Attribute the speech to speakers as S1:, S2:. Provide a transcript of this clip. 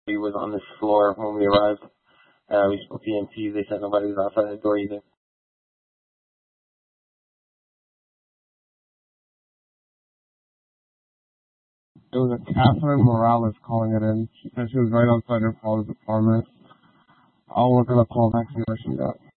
S1: He was on this floor when we arrived. We spoke to EMT. They said nobody was outside the door either. It was a Catherine Morales calling it in. She said she was right outside her father's apartment. I'll look at the call back and see where she's at.